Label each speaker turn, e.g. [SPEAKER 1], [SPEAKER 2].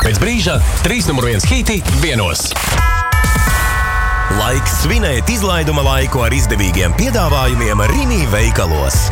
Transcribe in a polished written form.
[SPEAKER 1] Pēc brīža 3 #1 hiti vienos.
[SPEAKER 2] Laiks svinēt izlaiduma laiku ar izdevīgiem piedāvājumiem Rimi veikalos.